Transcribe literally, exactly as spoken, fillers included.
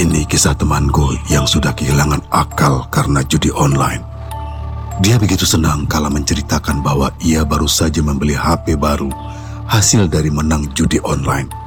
Ini kisah temanku yang sudah kehilangan akal karena judi online. Dia begitu senang kala menceritakan bahwa ia baru saja membeli H P baru hasil dari menang judi online.